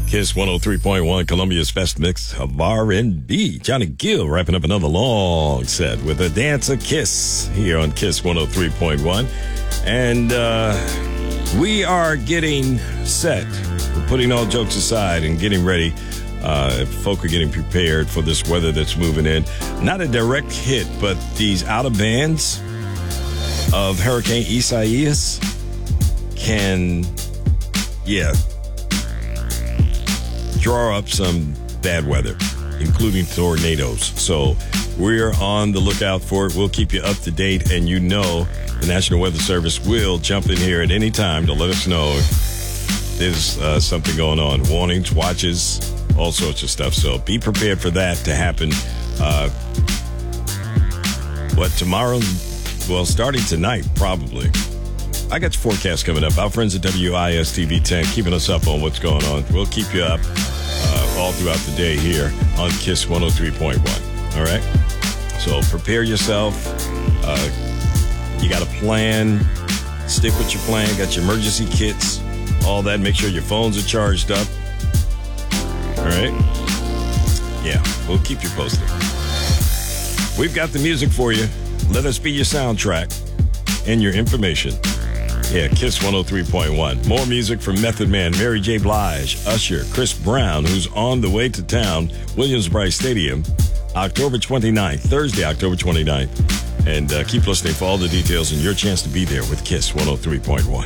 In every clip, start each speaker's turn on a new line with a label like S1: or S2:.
S1: Kiss 103.1, Columbia's best mix of R&B. Johnny Gill wrapping up another long set with a dance of Kiss here on Kiss 103.1. And we are getting set. We're putting all jokes aside and getting ready. Folk are getting prepared for this weather that's moving in. Not a direct hit, but these outer bands of Hurricane Isaias can, draw up some bad weather, including tornadoes. So we're on the lookout for it. We'll keep you up to date, and the National Weather Service will jump in here at any time to let us know if there's something going on. Warnings, watches, all sorts of stuff. So be prepared for that to happen. Tomorrow? Well, starting tonight, probably. I got your forecast coming up. Our friends at WIS-TV 10 keeping us up on what's going on. We'll keep you up all throughout the day here on Kiss 103.1. All right? So prepare yourself. You got a plan. Stick with your plan. Got your emergency kits, all that. Make sure your phones are charged up. All right? Yeah, we'll keep you posted. We've got the music for you. Let us be your soundtrack and your information. Yeah, Kiss 103.1. More music from Method Man, Mary J. Blige, Usher, Chris Brown, who's on the way to town, Williams-Brice Stadium, October 29th, Thursday, October 29th. And keep listening for all the details and your chance to be there with Kiss 103.1.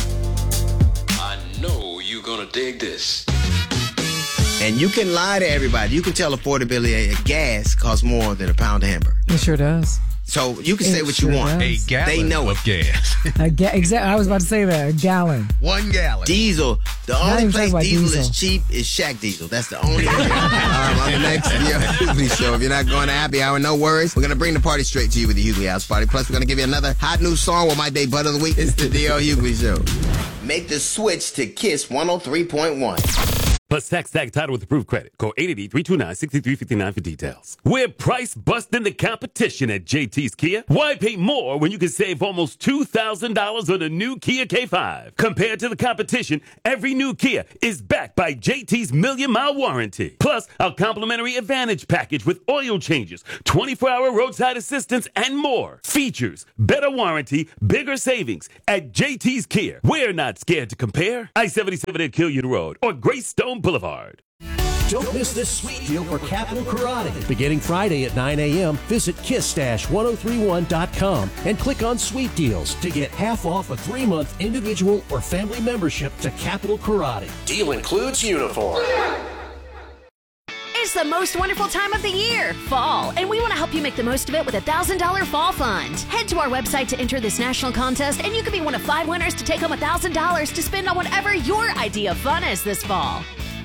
S2: I know you're going to dig this.
S3: And you can lie to everybody. You can tell affordability of gas costs more than a pound of hamburger.
S4: It sure does.
S3: So you can say what you want.
S4: Does.
S5: A gallon
S3: they know
S5: of gas.
S4: Exactly. I was about to say that. A gallon.
S5: 1 gallon.
S3: Diesel. The only place diesel
S4: diesel
S3: is cheap is Shack Diesel. That's the only thing. On the next Hughley Show. If you're not going to happy hour, no worries. We're going to bring the party straight to you with the Hughley House Party. Plus, we're going to give you another hot new song with my day butt of the week. It's the D.L. Hughley Show. Make the switch to Kiss 103.1.
S6: Plus tax tag title with approved credit. Call 888-329-6359 for details. We're price busting the competition at JT's Kia. Why pay more when you can save almost $2,000 on a new Kia K5? Compared to the competition, every new Kia is backed by JT's million-mile warranty. Plus, our complimentary Advantage package with oil changes, 24-hour roadside assistance, and more. Features, better warranty, bigger savings at JT's Kia. We're not scared to compare. I-77 at Killian Road or Greystone Boulevard.
S7: Don't miss this sweet deal for Capital Karate. Beginning Friday at 9 a.m., visit kiss-1031.com and click on Sweet Deals to get half off a 3-month individual or family membership to Capital Karate. Deal includes uniform.
S8: It's the most wonderful time of the year, fall, and we want to help you make the most of it with a $1,000 fall fund. Head to our website to enter this national contest, and you could be one of 5 winners to take home $1,000 to spend on whatever your idea of fun is this fall.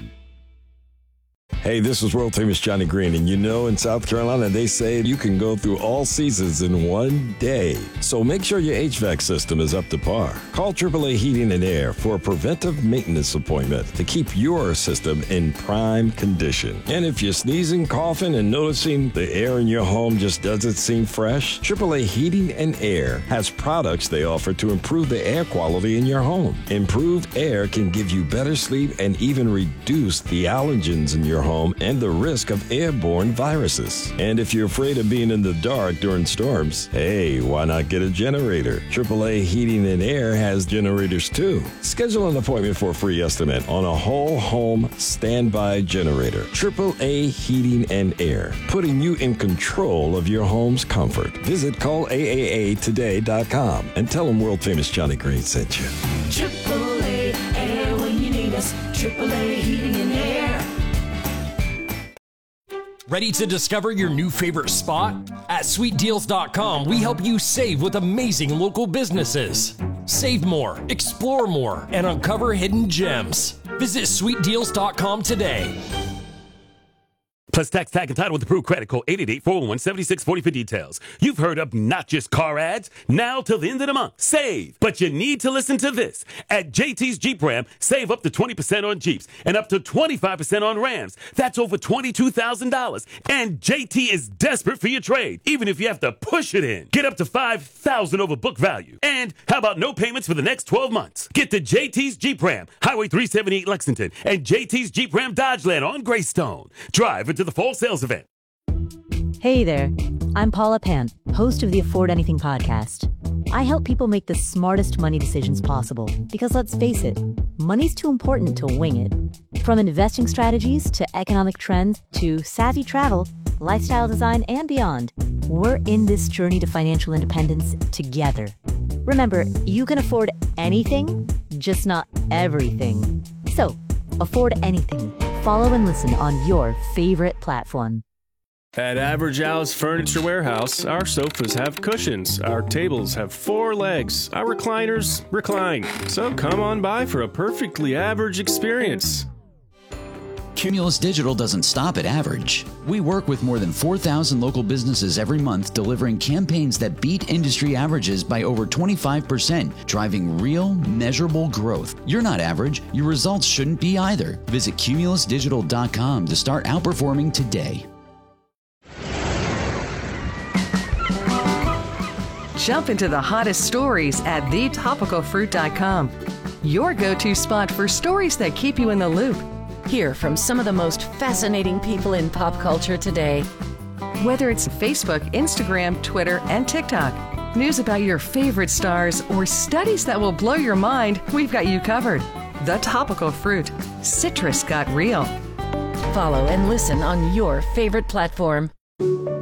S1: Hey, this is world famous Johnny Green, and in South Carolina, they say you can go through all seasons in one day. So make sure your HVAC system is up to par. Call AAA Heating and Air for a preventive maintenance appointment to keep your system in prime condition. And if you're sneezing, coughing, and noticing the air in your home just doesn't seem fresh, AAA Heating and Air has products they offer to improve the air quality in your home. Improved air can give you better sleep and even reduce the allergens in your home and the risk of airborne viruses. And if you're afraid of being in the dark during storms, hey, why not get a generator? AAA Heating and Air has generators too. Schedule an appointment for a free estimate on a whole home standby generator. AAA Heating and Air, putting you in control of your home's comfort. Visit callaAAtoday.com and tell them world famous Johnny Green sent you.
S9: AAA Air when you need us. AAA Heating and Air.
S10: Ready to discover your new favorite spot? At SweetDeals.com, we help you save with amazing local businesses. Save more, explore more, and uncover hidden gems. Visit SweetDeals.com today.
S6: Plus tax, tag, and title with approved credit. Call 888-401-7640 for details. You've heard of not just car ads. Now till the end of the month. Save. But you need to listen to this. At JT's Jeep Ram, save up to 20% on Jeeps and up to 25% on Rams. That's over $22,000. And JT is desperate for your trade, even if you have to push it in. Get up to $5,000 over book value. And how about no payments for the next 12 months? Get to JT's Jeep Ram, Highway 378 Lexington, and JT's Jeep Ram Dodgeland on Greystone. Drive into the fall sales event.
S5: Hey there, I'm Paula Pant, host of the Afford Anything podcast. I help people make the smartest money decisions possible because let's face it, money's too important to wing it. From investing strategies to economic trends to savvy travel, lifestyle design, and beyond, we're in this journey to financial independence together. Remember, you can afford anything, just not everything. So, afford anything. Follow and listen on your favorite platform.
S11: At Average Al's Furniture Warehouse, our sofas have cushions, our tables have 4 legs, our recliners recline. So come on by for a perfectly average experience.
S12: Cumulus Digital doesn't stop at average. We work with more than 4,000 local businesses every month, delivering campaigns that beat industry averages by over 25%, driving real, measurable growth. You're not average. Your results shouldn't be either. Visit cumulusdigital.com to start outperforming today.
S13: Jump into the hottest stories at thetopicalfruit.com. Your go-to spot for stories that keep you in the loop.
S14: Hear from some of the most fascinating people in pop culture today.
S13: Whether it's Facebook, Instagram, Twitter, and TikTok, news about your favorite stars, or studies that will blow your mind, we've got you covered. The Topical Fruit. Citrus got real.
S14: Follow and listen on your favorite platform.